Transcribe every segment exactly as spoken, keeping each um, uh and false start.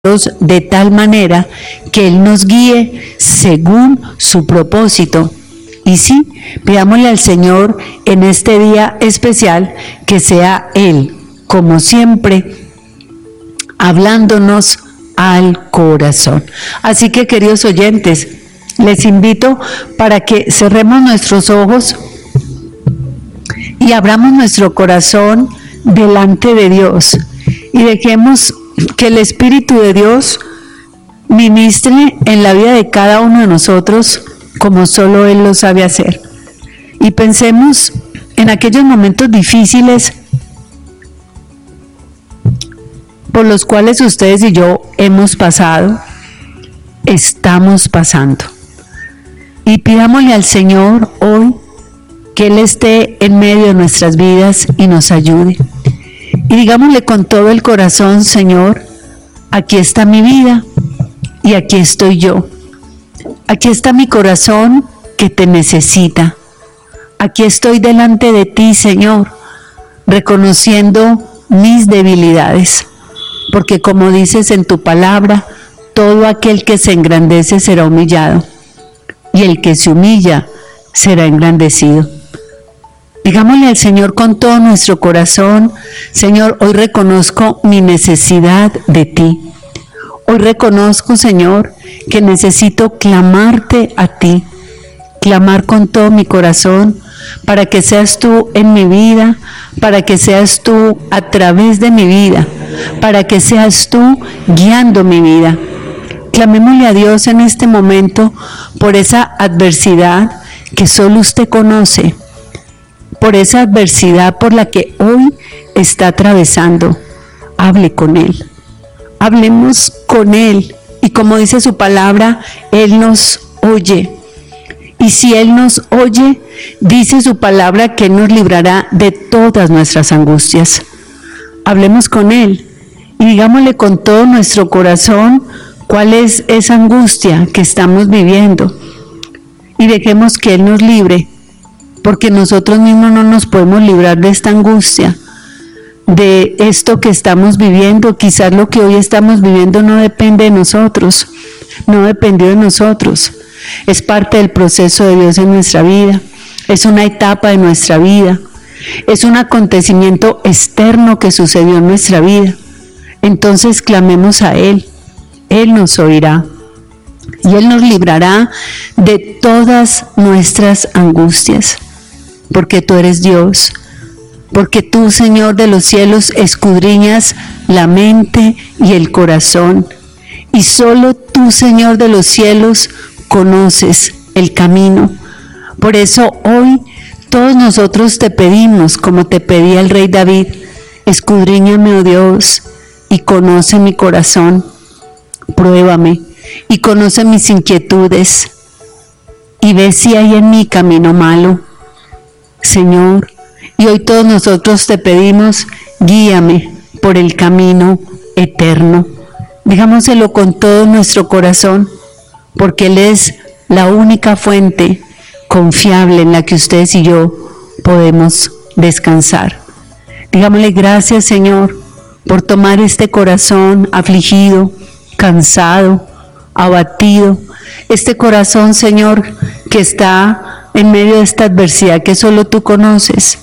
de tal manera que Él nos guíe según su propósito. Y sí, pidámosle al Señor en este día especial que sea Él, como siempre, hablándonos al corazón. Así que, queridos oyentes, les invito para que cerremos nuestros ojos y abramos nuestro corazón delante de Dios y dejemos que el Espíritu de Dios ministre en la vida de cada uno de nosotros como solo Él lo sabe hacer. Y pensemos en aquellos momentos difíciles por los cuales ustedes y yo hemos pasado, estamos pasando. Y pidámosle al Señor hoy que Él esté en medio de nuestras vidas y nos ayude. Y digámosle con todo el corazón: Señor, aquí está mi vida y aquí estoy yo. Aquí está mi corazón que te necesita. Aquí estoy delante de ti, Señor, reconociendo mis debilidades. Porque como dices en tu palabra, todo aquel que se engrandece será humillado, y el que se humilla será engrandecido. Digámosle al Señor con todo nuestro corazón: Señor, hoy reconozco mi necesidad de ti. Hoy reconozco, Señor, que necesito clamarte a ti, clamar con todo mi corazón para que seas tú en mi vida, para que seas tú a través de mi vida, para que seas tú guiando mi vida. Clamémosle a Dios en este momento por esa adversidad que solo usted conoce, por esa adversidad por la que hoy está atravesando. Hable con Él, hablemos con Él, y como dice su palabra, Él nos oye. Y si Él nos oye, dice su palabra que Él nos librará de todas nuestras angustias. Hablemos con Él y digámosle con todo nuestro corazón cuál es esa angustia que estamos viviendo, y dejemos que Él nos libre, porque nosotros mismos no nos podemos librar de esta angustia, de esto que estamos viviendo. Quizás lo que hoy estamos viviendo no depende de nosotros, no dependió de nosotros, es parte del proceso de Dios en nuestra vida, es una etapa de nuestra vida, es un acontecimiento externo que sucedió en nuestra vida. Entonces clamemos a Él, Él nos oirá y Él nos librará de todas nuestras angustias, porque tú eres Dios, porque tú, Señor de los cielos, escudriñas la mente y el corazón, y solo tú, Señor de los cielos, conoces el camino. Por eso hoy todos nosotros te pedimos, como te pedía el rey David: escudriñame, oh Dios, y conoce mi corazón, pruébame y conoce mis inquietudes, y ve si hay en mí camino malo, Señor. Y hoy todos nosotros te pedimos: guíame por el camino eterno. Digámoselo con todo nuestro corazón, porque Él es la única fuente confiable en la que ustedes y yo podemos descansar. Digámosle: gracias, Señor, por tomar este corazón afligido, cansado, abatido, este corazón, Señor, que está en medio de esta adversidad que solo tú conoces,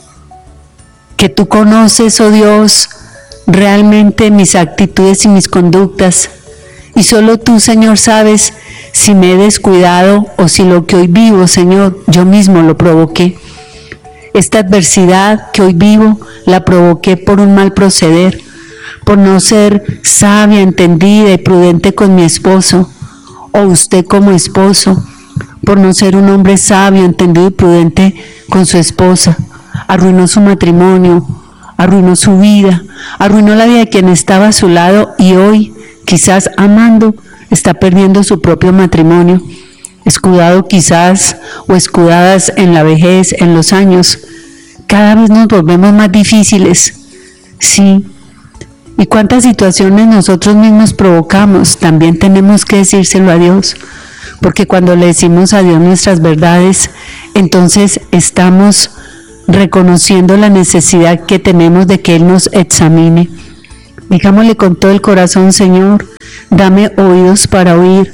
que tú conoces, oh Dios, realmente mis actitudes y mis conductas, y solo tú, Señor, sabes si me he descuidado o si lo que hoy vivo, Señor, yo mismo lo provoqué. Esta adversidad que hoy vivo la provoqué por un mal proceder, por no ser sabia, entendida y prudente con mi esposo, o usted como esposo, por no ser un hombre sabio, entendido y prudente con su esposa. Arruinó su matrimonio, arruinó su vida, arruinó la vida de quien estaba a su lado, y hoy, quizás amando, está perdiendo su propio matrimonio, escudado quizás o escudadas en la vejez, en los años. Cada vez nos volvemos más difíciles, sí. ¿Y cuántas situaciones nosotros mismos provocamos? También tenemos que decírselo a Dios, porque cuando le decimos a Dios nuestras verdades, entonces estamos reconociendo la necesidad que tenemos de que Él nos examine. Digámosle con todo el corazón: Señor, dame oídos para oír,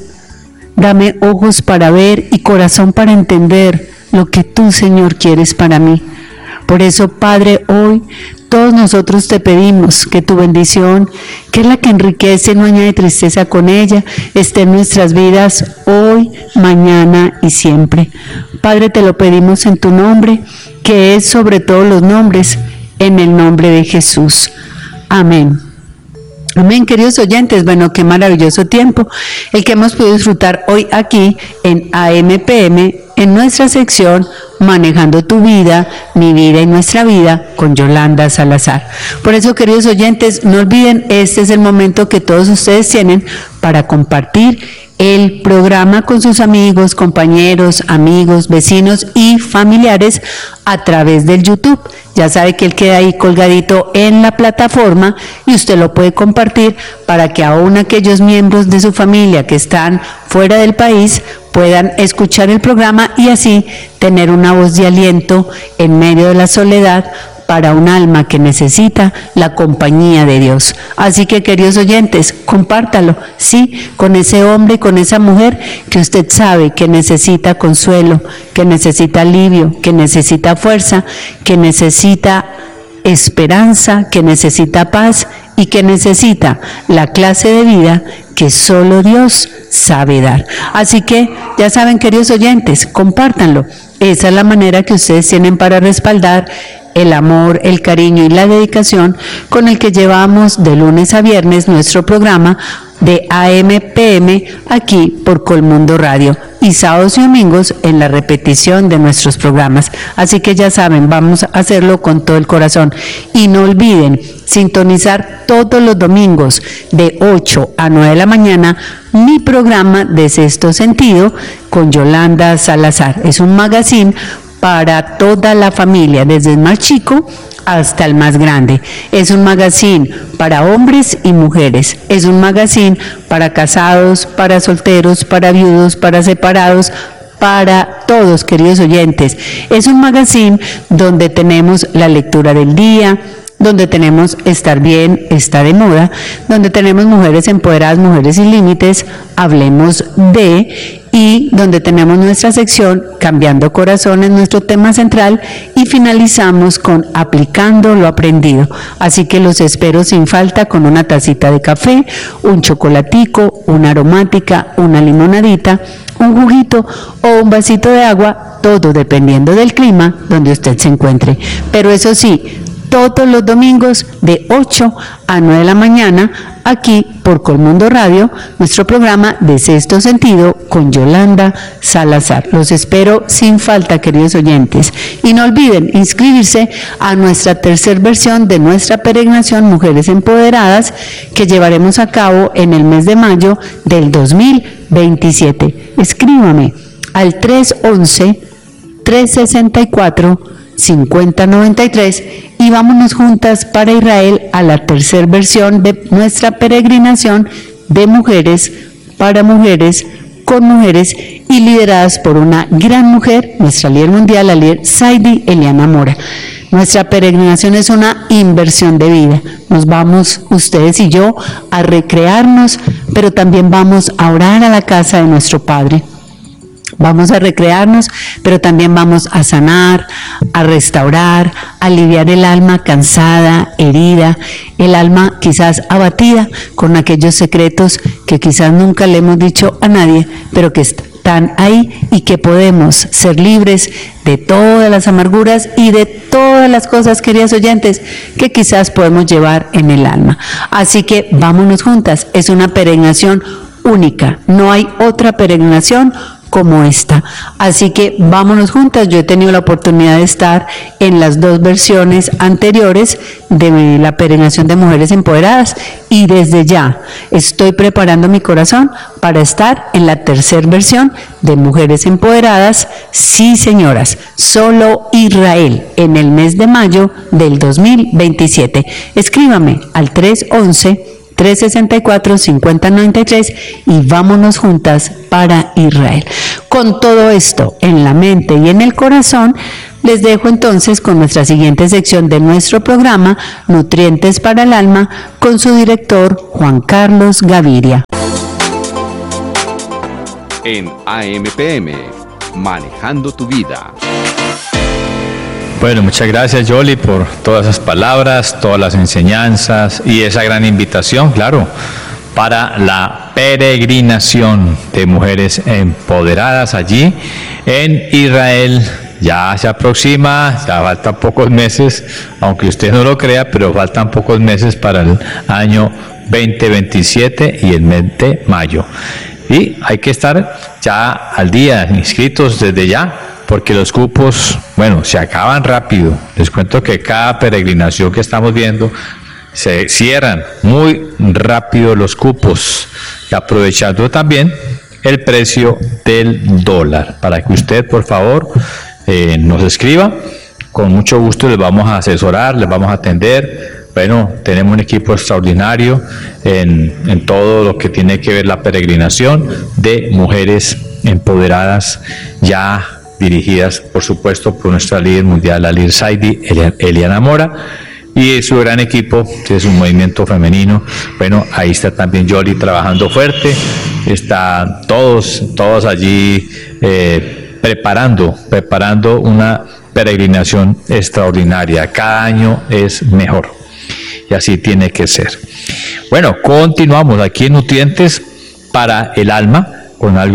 dame ojos para ver y corazón para entender lo que tú, Señor, quieres para mí. Por eso, Padre, hoy todos nosotros te pedimos que tu bendición, que es la que enriquece, no añade tristeza con ella, esté en nuestras vidas hoy, mañana y siempre. Padre, te lo pedimos en tu nombre, que es sobre todos los nombres, en el nombre de Jesús. Amén. Amén, queridos oyentes. Bueno, qué maravilloso tiempo el que hemos podido disfrutar hoy aquí en A M P M, en nuestra sección Manejando tu vida, mi vida y nuestra vida, con Yolanda Salazar. Por eso, queridos oyentes, no olviden, este es el momento que todos ustedes tienen para compartir el programa con sus amigos, compañeros, amigos, vecinos y familiares a través del YouTube. Ya sabe que él queda ahí colgadito en la plataforma y usted lo puede compartir para que aún aquellos miembros de su familia que están fuera del país puedan escuchar el programa y así tener una voz de aliento en medio de la soledad para un alma que necesita la compañía de Dios. Así que, queridos oyentes, compártalo, sí, con ese hombre y con esa mujer que usted sabe que necesita consuelo, que necesita alivio, que necesita fuerza, que necesita esperanza, que necesita paz y que necesita la clase de vida que solo Dios sabe dar. Así que, ya saben, queridos oyentes, compártanlo. Esa es la manera que ustedes tienen para respaldar el amor, el cariño y la dedicación con el que llevamos de lunes a viernes nuestro programa de A M P M aquí por Colmundo Radio y sábados y domingos en la repetición de nuestros programas. Así que ya saben, vamos a hacerlo con todo el corazón y no olviden sintonizar todos los domingos de ocho a nueve de la mañana mi programa de Sexto Sentido con Yolanda Salazar. Es un magazine para toda la familia, desde el más chico hasta el más grande. Es un magazine para hombres y mujeres. Es un magazine para casados, para solteros, para viudos, para separados, para todos, queridos oyentes. Es un magazine donde tenemos la lectura del día, donde tenemos Estar Bien, Está de Moda, donde tenemos Mujeres Empoderadas, Mujeres Sin Límites, Hablemos de, y donde tenemos nuestra sección Cambiando Corazones, nuestro tema central, y finalizamos con Aplicando lo Aprendido. Así que los espero sin falta con una tacita de café, un chocolatico, una aromática, una limonadita, un juguito o un vasito de agua, todo dependiendo del clima donde usted se encuentre. Pero eso sí, todos los domingos de ocho a nueve de la mañana, aquí por Colmundo Radio, nuestro programa de Sexto Sentido con Yolanda Salazar. Los espero sin falta, queridos oyentes. Y no olviden inscribirse a nuestra tercera versión de nuestra peregrinación Mujeres Empoderadas, que llevaremos a cabo en el mes de mayo del dos mil veintisiete. Escríbame al tres once, tres sesenta y cuatro, cincuenta noventa y tres y vámonos juntas para Israel a la tercera versión de nuestra peregrinación de mujeres para mujeres, con mujeres y lideradas por una gran mujer, nuestra líder mundial, la líder Saidi Eliana Mora. Nuestra peregrinación es una inversión de vida. Nos vamos, ustedes y yo, a recrearnos, pero también vamos a orar a la casa de nuestro Padre. Vamos a recrearnos, pero también vamos a sanar, a restaurar, a aliviar el alma cansada, herida, el alma quizás abatida con aquellos secretos que quizás nunca le hemos dicho a nadie, pero que están ahí y que podemos ser libres de todas las amarguras y de todas las cosas, queridos oyentes, que quizás podemos llevar en el alma. Así que vámonos juntas, es una peregrinación única, no hay otra peregrinación como esta. Así que vámonos juntas. Yo he tenido la oportunidad de estar en las dos versiones anteriores de la peregrinación de Mujeres Empoderadas y desde ya estoy preparando mi corazón para estar en la tercera versión de Mujeres Empoderadas. Sí, señoras, solo Israel en el mes de mayo del dos mil veintisiete. Escríbame al tres once, tres sesenta y cuatro, cincuenta noventa y tres y vámonos juntas para Israel. Con todo esto en la mente y en el corazón, Les dejo entonces con nuestra siguiente sección de nuestro programa, Nutrientes para el Alma, con su director Juan Carlos Gaviria. En A M P M, Manejando tu Vida. Bueno, muchas gracias, Yoli, por todas esas palabras, todas las enseñanzas y esa gran invitación, claro, para la peregrinación de mujeres empoderadas allí en Israel. Ya se aproxima, ya faltan pocos meses, aunque usted no lo crea, pero faltan pocos meses para el año veinte veintisiete y el mes de mayo. Y hay que estar ya al día, inscritos desde ya, porque los cupos, bueno, se acaban rápido. Les cuento que cada peregrinación que estamos viendo, se cierran muy rápido los cupos, y aprovechando también el precio del dólar, para que usted, por favor, eh, nos escriba. Con mucho gusto les vamos a asesorar, les vamos a atender. Bueno, tenemos un equipo extraordinario en, en todo lo que tiene que ver la peregrinación de mujeres empoderadas, ya dirigidas, por supuesto, por nuestra líder mundial, la líder Saidi, Eliana Mora, y su gran equipo, que es un movimiento femenino. Bueno, ahí está también Yoli trabajando fuerte, están todos, todos allí eh, preparando, preparando una peregrinación extraordinaria. Cada año es mejor. Y así tiene que ser. Bueno, continuamos aquí en Nutrientes para el Alma con algo